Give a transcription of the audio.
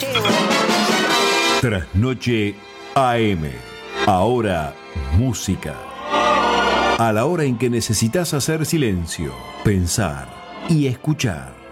Trasnoche AM. Ahora, música. A la hora en que necesitas hacer silencio, pensar y escuchar.